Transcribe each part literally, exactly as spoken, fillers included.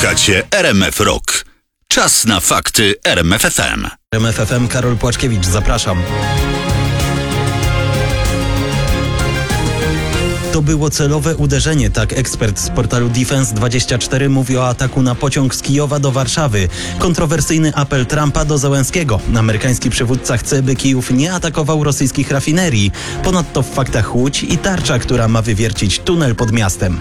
Słuchacie R M F Rock. Czas na fakty R M F F M. R M F F M, Karol Płaczkiewicz, zapraszam. To było celowe uderzenie, tak ekspert z portalu Defense dwadzieścia cztery mówi o ataku na pociąg z Kijowa do Warszawy. Kontrowersyjny apel Trumpa do Zełenskiego. Amerykański przywódca chce, by Kijów nie atakował rosyjskich rafinerii. Ponadto w faktach Łódź i tarcza, która ma wywiercić tunel pod miastem.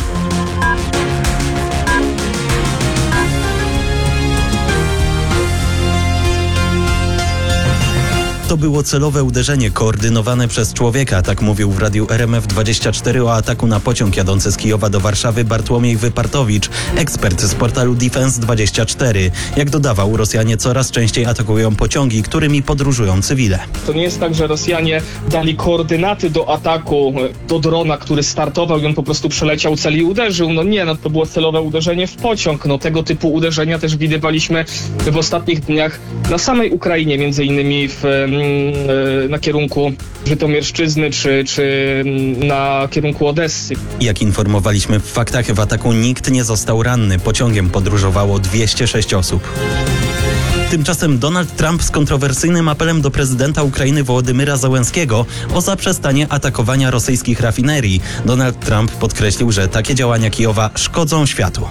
To było celowe uderzenie koordynowane przez człowieka, tak mówił w radiu R M F dwadzieścia cztery o ataku na pociąg jadący z Kijowa do Warszawy Bartłomiej Wypartowicz, ekspert z portalu Defense dwadzieścia cztery. Jak dodawał, Rosjanie coraz częściej atakują pociągi, którymi podróżują cywile. To nie jest tak, że Rosjanie dali koordynaty do ataku do drona, który startował i on po prostu przeleciał cel i uderzył. No nie, no to było celowe uderzenie w pociąg. No tego typu uderzenia też widywaliśmy w ostatnich dniach na samej Ukrainie, między innymi w na kierunku Żytomierszczyzny czy, czy na kierunku Odessy. Jak informowaliśmy w faktach, w ataku nikt nie został ranny. Pociągiem podróżowało dwieście sześć osób. Tymczasem Donald Trump z kontrowersyjnym apelem do prezydenta Ukrainy Wołodymyra Zełenskiego o zaprzestanie atakowania rosyjskich rafinerii. Donald Trump podkreślił, że takie działania Kijowa szkodzą światu.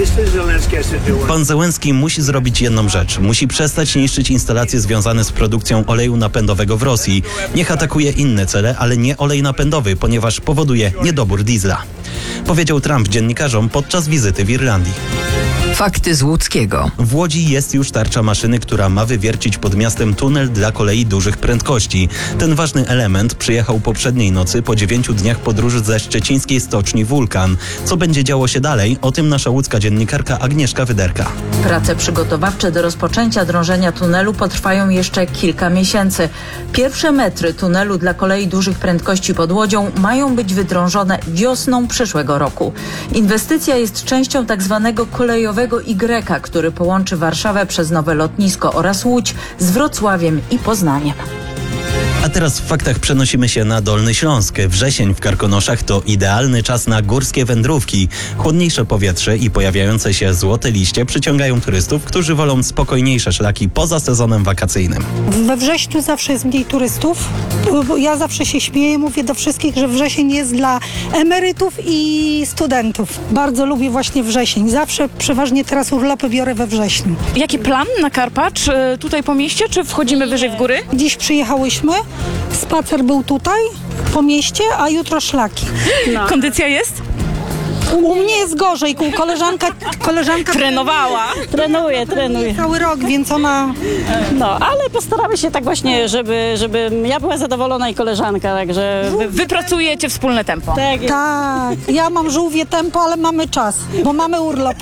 Pan Zełenski musi zrobić jedną rzecz. Musi przestać niszczyć instalacje związane z produkcją oleju napędowego w Rosji. Niech atakuje inne cele, ale nie olej napędowy, ponieważ powoduje niedobór diesla. Powiedział Trump dziennikarzom podczas wizyty w Irlandii. Fakty z łódzkiego. W Łodzi jest już tarcza maszyny, która ma wywiercić pod miastem tunel dla kolei dużych prędkości. Ten ważny element przyjechał poprzedniej nocy po dziewięciu dniach podróży ze szczecińskiej stoczni Wulkan. Co będzie działo się dalej? O tym nasza łódzka dziennikarka Agnieszka Wyderka. Prace przygotowawcze do rozpoczęcia drążenia tunelu potrwają jeszcze kilka miesięcy. Pierwsze metry tunelu dla kolei dużych prędkości pod Łodzią mają być wydrążone wiosną przyszłego roku. Inwestycja jest częścią tak zwanego kolejowego Y, który połączy Warszawę przez nowe lotnisko oraz Łódź z Wrocławiem i Poznaniem. A teraz w faktach przenosimy się na Dolny Śląsk. Wrzesień w Karkonoszach to idealny czas na górskie wędrówki. Chłodniejsze powietrze i pojawiające się złote liście przyciągają turystów, którzy wolą spokojniejsze szlaki poza sezonem wakacyjnym. We wrześniu zawsze jest mniej turystów. Ja zawsze się śmieję, mówię do wszystkich, że wrzesień jest dla emerytów i studentów. Bardzo lubię właśnie wrzesień. Zawsze przeważnie teraz urlopy biorę we wrześniu. Jaki plan na Karpacz? Tutaj po mieście, czy wchodzimy wyżej w góry? Dziś przyjechałyśmy. Spacer był tutaj, po mieście, a jutro szlaki. No. Kondycja jest? U mnie jest gorzej, koleżanka... koleżanka trenowała. Trenuje, trenuje. Cały rok, więc ona... No, ale postaramy się tak właśnie, żeby, żeby ja była zadowolona i koleżanka, także... Wy, wypracujecie wspólne tempo. Tak, tak. Ja mam żółwie tempo, ale mamy czas, bo mamy urlop.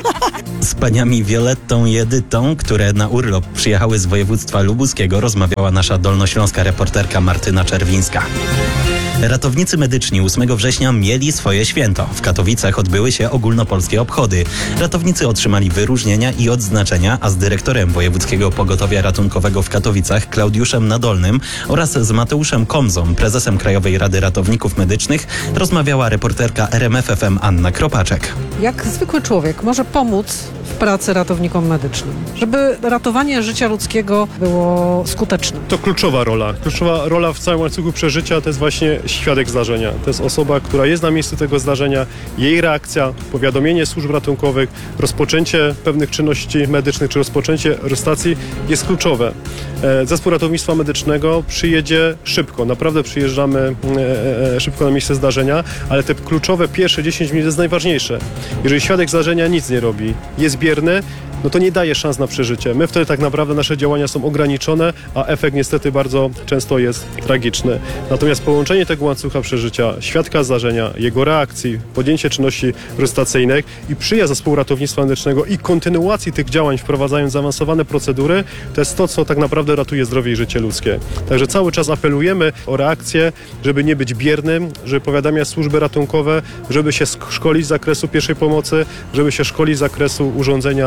Z paniami Violettą i Edytą, które na urlop przyjechały z województwa lubuskiego, rozmawiała nasza dolnośląska reporterka Martyna Czerwińska. Ratownicy medyczni ósmego września mieli swoje święto. W Katowicach odbyły się ogólnopolskie obchody. Ratownicy otrzymali wyróżnienia i odznaczenia, a z dyrektorem Wojewódzkiego Pogotowia Ratunkowego w Katowicach, Klaudiuszem Nadolnym, oraz z Mateuszem Komzą, prezesem Krajowej Rady Ratowników Medycznych, rozmawiała reporterka R M F F M Anna Kropaczek. Jak zwykły człowiek może pomóc w pracy ratownikom medycznym, żeby ratowanie życia ludzkiego było skuteczne? To kluczowa rola. Kluczowa rola w całym łańcuchu przeżycia to jest właśnie świadek zdarzenia. To jest osoba, która jest na miejscu tego zdarzenia, jej reakcja, powiadomienie służb ratunkowych, rozpoczęcie pewnych czynności medycznych czy rozpoczęcie stacji jest kluczowe. Zespół ratownictwa medycznego przyjedzie szybko, naprawdę przyjeżdżamy szybko na miejsce zdarzenia, ale te kluczowe pierwsze dziesięć minut jest najważniejsze. Jeżeli świadek zdarzenia nic nie robi, jest bierny, no to nie daje szans na przeżycie. My wtedy tak naprawdę nasze działania są ograniczone, a efekt niestety bardzo często jest tragiczny. Natomiast połączenie tego łańcucha przeżycia, świadka zdarzenia, jego reakcji, podjęcie czynności resuscytacyjnych i przyjazd zespołu ratownictwa medycznego i kontynuacji tych działań, wprowadzając zaawansowane procedury, to jest to, co tak naprawdę ratuje zdrowie i życie ludzkie. Także cały czas apelujemy o reakcję, żeby nie być biernym, żeby powiadamiać służby ratunkowe, żeby się szkolić z zakresu pierwszej pomocy, żeby się szkolić z zakresu urządzenia A E D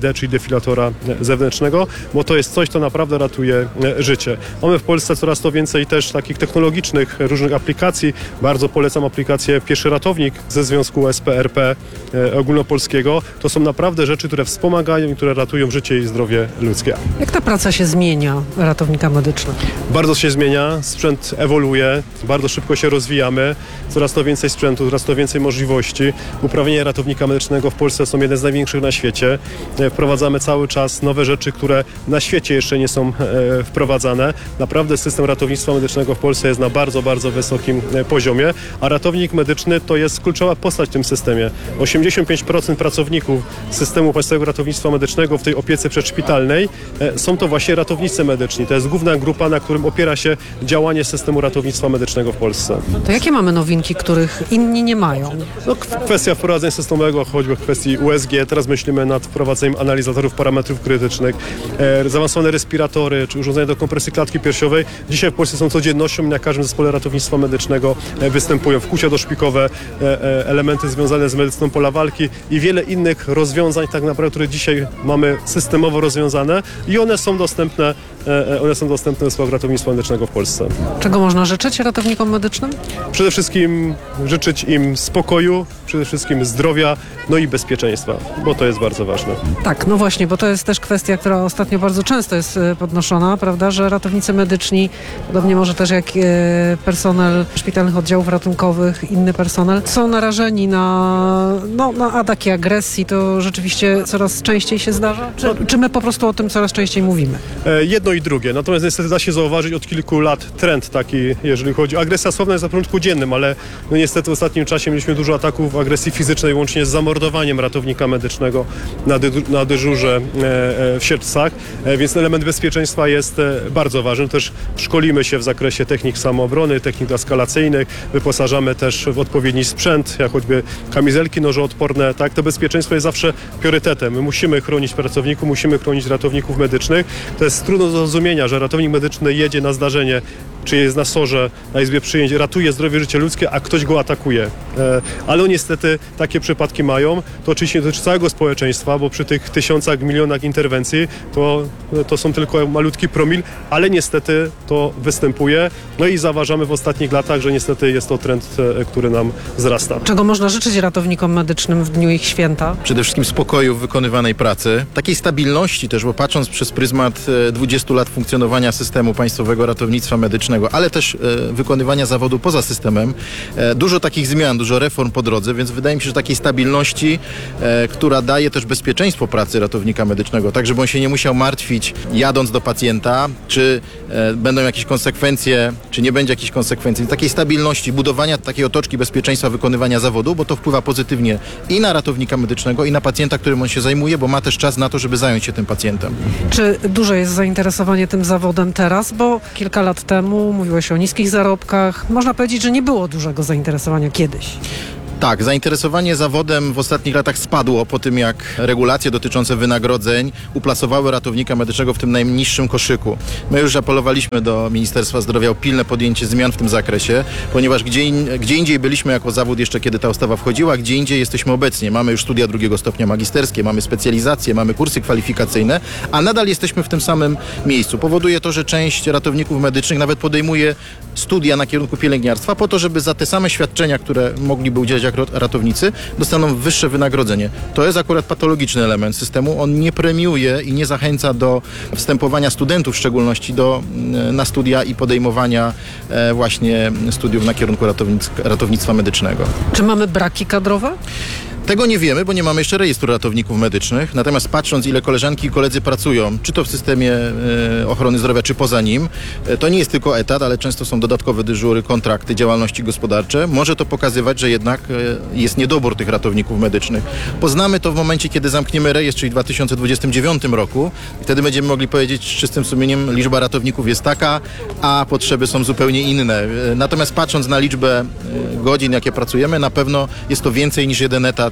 D, czyli defilatora zewnętrznego, bo to jest coś, co naprawdę ratuje życie. Mamy w Polsce coraz to więcej też takich technologicznych różnych aplikacji. Bardzo polecam aplikację Pieszy Ratownik ze Związku S P R P ogólnopolskiego. To są naprawdę rzeczy, które wspomagają i które ratują życie i zdrowie ludzkie. Jak ta praca się zmienia ratownika medycznego? Bardzo się zmienia, sprzęt ewoluuje, bardzo szybko się rozwijamy, coraz to więcej sprzętu, coraz to więcej możliwości. Uprawnienia ratownika medycznego w Polsce są jedne z największych na świecie. Wprowadzamy cały czas nowe rzeczy, które na świecie jeszcze nie są e, wprowadzane. Naprawdę system ratownictwa medycznego w Polsce jest na bardzo, bardzo wysokim e, poziomie, a ratownik medyczny to jest kluczowa postać w tym systemie. osiemdziesiąt pięć procent pracowników systemu państwowego ratownictwa medycznego w tej opiece przedszpitalnej e, są to właśnie ratownicy medyczni. To jest główna grupa, na którym opiera się działanie systemu ratownictwa medycznego w Polsce. To jakie mamy nowinki, których inni nie mają? No, kwestia wprowadzenia systemowego, choćby w kwestii U S G. Teraz myślimy nad wprowadzeniem analizatorów parametrów krytycznych, e, zaawansowane respiratory czy urządzenia do kompresji klatki piersiowej. Dzisiaj w Polsce są codziennością i na każdym zespole ratownictwa medycznego e, występują wkłucia doszpikowe, e, e, elementy związane z medycyną pola walki i wiele innych rozwiązań, tak naprawdę, które dzisiaj mamy systemowo rozwiązane i one są dostępne, e, one są dostępne w zespołach ratownictwa medycznego w Polsce. Czego można życzyć ratownikom medycznym? Przede wszystkim życzyć im spokoju, przede wszystkim zdrowia, no i bezpieczeństwa, bo to jest bardzo ważne. Tak, no właśnie, bo to jest też kwestia, która ostatnio bardzo często jest podnoszona, prawda, że ratownicy medyczni, podobnie może też jak personel szpitalnych oddziałów ratunkowych, inny personel, są narażeni na, no, na ataki agresji. To rzeczywiście coraz częściej się zdarza? Czy, czy my po prostu o tym coraz częściej mówimy? Jedno i drugie, natomiast niestety da się zauważyć od kilku lat trend taki, jeżeli chodzi o agresję słowna jest na porządku dziennym, ale no niestety w ostatnim czasie mieliśmy dużo ataków agresji fizycznej, łącznie z zamordowaniem ratownika medycznego na, dy- na dyżurze e, e, w Sierpcach, e, więc element bezpieczeństwa jest e, bardzo ważny. Też szkolimy się w zakresie technik samoobrony, technik eskalacyjnych, wyposażamy też w odpowiedni sprzęt, jak choćby kamizelki nożoodporne. Tak? To bezpieczeństwo jest zawsze priorytetem. My musimy chronić pracowników, musimy chronić ratowników medycznych. To jest trudno do zrozumienia, że ratownik medyczny jedzie na zdarzenie, czy jest na sorze, na izbie przyjęć, ratuje zdrowie, życie ludzkie, a ktoś go atakuje. E, ale niestety takie przypadki mają. To oczywiście dotyczy całego społeczeństwa, bo przy tych tysiącach, milionach interwencji to, to są tylko malutki promil, ale niestety to występuje. No i zauważamy w ostatnich latach, że niestety jest to trend, e, który nam wzrasta. Czego można życzyć ratownikom medycznym w dniu ich święta? Przede wszystkim spokoju w wykonywanej pracy, takiej stabilności też, bo patrząc przez pryzmat dwudziestu lat funkcjonowania systemu państwowego ratownictwa medycznego, ale też e, wykonywania zawodu poza systemem. E, dużo takich zmian, dużo reform po drodze, więc wydaje mi się, że takiej stabilności, e, która daje też bezpieczeństwo pracy ratownika medycznego, tak żeby on się nie musiał martwić jadąc do pacjenta, czy e, będą jakieś konsekwencje, czy nie będzie jakichś konsekwencji. Takiej stabilności, budowania takiej otoczki bezpieczeństwa wykonywania zawodu, bo to wpływa pozytywnie i na ratownika medycznego, i na pacjenta, którym on się zajmuje, bo ma też czas na to, żeby zająć się tym pacjentem. Czy duże jest zainteresowanie tym zawodem teraz? Bo kilka lat temu mówiło się o niskich zarobkach. Można powiedzieć, że nie było dużego zainteresowania kiedyś. Tak, zainteresowanie zawodem w ostatnich latach spadło po tym, jak regulacje dotyczące wynagrodzeń uplasowały ratownika medycznego w tym najniższym koszyku. My już apelowaliśmy do Ministerstwa Zdrowia o pilne podjęcie zmian w tym zakresie, ponieważ gdzie, in, gdzie indziej byliśmy jako zawód jeszcze kiedy ta ustawa wchodziła, gdzie indziej jesteśmy obecnie. Mamy już studia drugiego stopnia magisterskie, mamy specjalizacje, mamy kursy kwalifikacyjne, a nadal jesteśmy w tym samym miejscu. Powoduje to, że część ratowników medycznych nawet podejmuje studia na kierunku pielęgniarstwa po to, żeby za te same świadczenia, które mogliby udzielać jak ratownicy, dostaną wyższe wynagrodzenie. To jest akurat patologiczny element systemu. On nie premiuje i nie zachęca do wstępowania studentów, w szczególności do, na studia i podejmowania e, właśnie studiów na kierunku ratownic, ratownictwa medycznego. Czy mamy braki kadrowe? Tego nie wiemy, bo nie mamy jeszcze rejestru ratowników medycznych. Natomiast patrząc, ile koleżanki i koledzy pracują, czy to w systemie e, ochrony zdrowia, czy poza nim, e, to nie jest tylko etat, ale często są dodatkowe dyżury, kontrakty, działalności gospodarcze. Może to pokazywać, że jednak e, jest niedobór tych ratowników medycznych. Poznamy to w momencie, kiedy zamkniemy rejestr, czyli w dwa tysiące dwudziestym dziewiątym roku. Wtedy będziemy mogli powiedzieć z czystym sumieniem, liczba ratowników jest taka, a potrzeby są zupełnie inne. E, natomiast patrząc na liczbę e, godzin, jakie pracujemy, na pewno jest to więcej niż jeden etat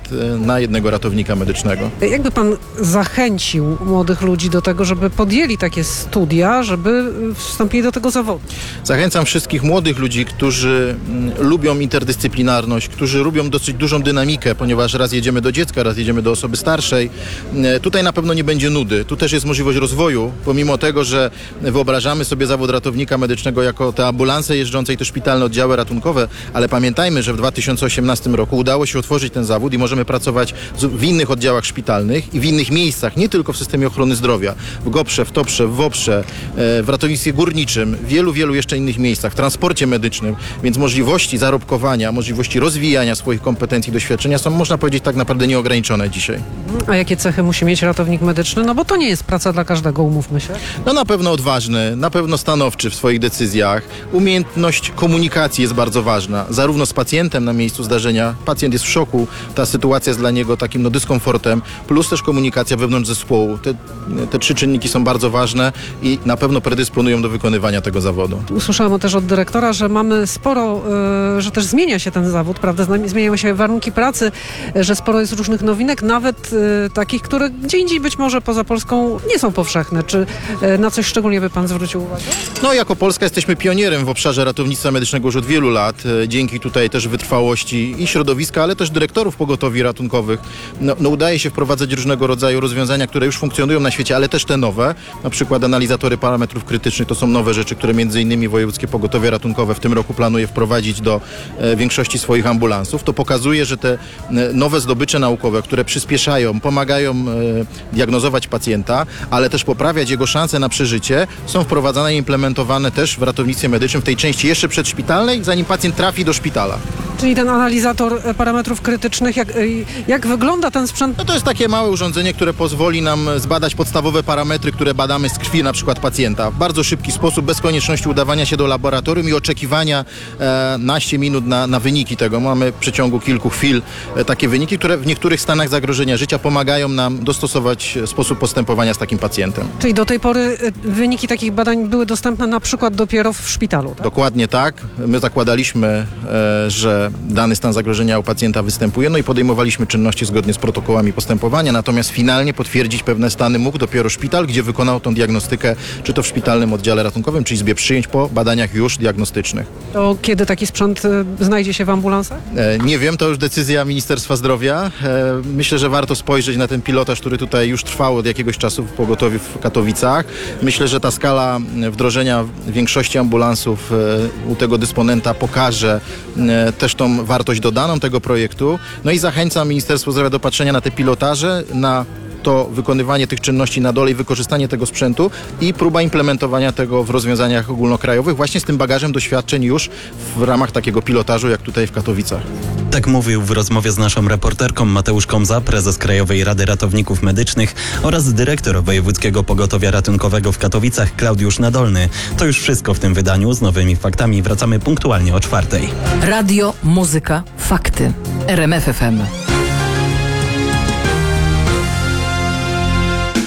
na jednego ratownika medycznego. Jakby pan zachęcił młodych ludzi do tego, żeby podjęli takie studia, żeby wstąpili do tego zawodu? Zachęcam wszystkich młodych ludzi, którzy mm, lubią interdyscyplinarność, którzy lubią dosyć dużą dynamikę, ponieważ raz jedziemy do dziecka, raz jedziemy do osoby starszej. E, tutaj na pewno nie będzie nudy. Tu też jest możliwość rozwoju, pomimo tego, że wyobrażamy sobie zawód ratownika medycznego jako te ambulanse jeżdżące i te szpitalne oddziały ratunkowe, ale pamiętajmy, że w dwa tysiące osiemnastym roku udało się otworzyć ten zawód i możemy pracować w innych oddziałach szpitalnych i w innych miejscach, nie tylko w systemie ochrony zdrowia, w GOPRze, w TOPRze, w WOPRze, w ratownictwie górniczym, w wielu, wielu jeszcze innych miejscach, w transporcie medycznym, więc możliwości zarobkowania, możliwości rozwijania swoich kompetencji i doświadczenia są, można powiedzieć, tak naprawdę nieograniczone dzisiaj. A jakie cechy musi mieć ratownik medyczny? No bo to nie jest praca dla każdego, umówmy się. No na pewno odważny, na pewno stanowczy w swoich decyzjach. Umiejętność komunikacji jest bardzo ważna, zarówno z pacjentem na miejscu zdarzenia. Pacjent jest w szoku, ta sytuacja jest dla niego takim no, dyskomfortem, plus też komunikacja wewnątrz zespołu. Te, te trzy czynniki są bardzo ważne i na pewno predysponują do wykonywania tego zawodu. Usłyszałam też od dyrektora, że mamy sporo, y, że też zmienia się ten zawód, prawda? Zmieniają się warunki pracy, y, że sporo jest różnych nowinek, nawet y, takich, które gdzie indziej być może poza Polską nie są powszechne. Czy y, na coś szczególnie by pan zwrócił uwagę? No jako Polska jesteśmy pionierem w obszarze ratownictwa medycznego już od wielu lat. Y, dzięki tutaj też wytrwałości i środowiska, ale też dyrektorów pogotowi ratunkowych. No, no udaje się wprowadzać różnego rodzaju rozwiązania, które już funkcjonują na świecie, ale też te nowe. Na przykład analizatory parametrów krytycznych to są nowe rzeczy, które między innymi Wojewódzkie Pogotowie Ratunkowe w tym roku planuje wprowadzić do e, większości swoich ambulansów. To pokazuje, że te e, nowe zdobycze naukowe, które przyspieszają, pomagają e, diagnozować pacjenta, ale też poprawiać jego szanse na przeżycie, są wprowadzane i implementowane też w ratownictwie medycznym w tej części jeszcze przedszpitalnej, zanim pacjent trafi do szpitala. Czyli ten analizator parametrów krytycznych, jak, jak wygląda ten sprzęt? No to jest takie małe urządzenie, które pozwoli nam zbadać podstawowe parametry, które badamy z krwi na przykład pacjenta. W bardzo szybki sposób, bez konieczności udawania się do laboratorium i oczekiwania e, naście minut na, na wyniki tego. Mamy w przeciągu kilku chwil e, takie wyniki, które w niektórych stanach zagrożenia życia pomagają nam dostosować sposób postępowania z takim pacjentem. Czyli do tej pory e, wyniki takich badań były dostępne na przykład dopiero w szpitalu, tak? Dokładnie tak. My zakładaliśmy, e, że dany stan zagrożenia u pacjenta występuje, no i podejmowaliśmy czynności zgodnie z protokołami postępowania, natomiast finalnie potwierdzić pewne stany mógł dopiero szpital, gdzie wykonał tą diagnostykę, czy to w szpitalnym oddziale ratunkowym, czy izbie przyjęć po badaniach już diagnostycznych. To kiedy taki sprzęt e, znajdzie się w ambulansach? E, nie wiem, to już decyzja Ministerstwa Zdrowia. E, myślę, że warto spojrzeć na ten pilotaż, który tutaj już trwał od jakiegoś czasu w pogotowiu w Katowicach. Myślę, że ta skala wdrożenia większości ambulansów e, u tego dysponenta pokaże e, też tą wartość dodaną tego projektu. No i zachęcam Ministerstwo Zdrowia do patrzenia na te pilotaże, na to wykonywanie tych czynności na dole i wykorzystanie tego sprzętu i próba implementowania tego w rozwiązaniach ogólnokrajowych właśnie z tym bagażem doświadczeń już w ramach takiego pilotażu jak tutaj w Katowicach. Tak mówił w rozmowie z naszą reporterką Mateusz Komza, prezes Krajowej Rady Ratowników Medycznych oraz dyrektor Wojewódzkiego Pogotowia Ratunkowego w Katowicach Klaudiusz Nadolny. To już wszystko w tym wydaniu. Z nowymi faktami wracamy punktualnie o czwartej. Radio, muzyka, fakty. R M F F M.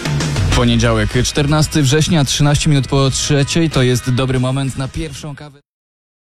Poniedziałek, czternastego września, trzynaście minut po trzeciej, to jest dobry moment na pierwszą kawę.